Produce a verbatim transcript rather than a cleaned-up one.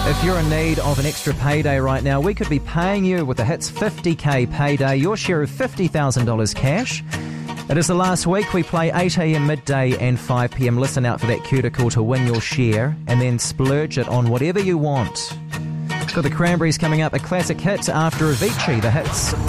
If you're in need of an extra payday right now, we could be paying you with the Hits fifty K payday, your share of fifty thousand dollars cash. It is the last week. We play eight a.m, midday and five p.m. Listen out for that cuticle to win your share and then splurge it on whatever you want. Got the Cranberries coming up, a classic hit after Avicii, the Hits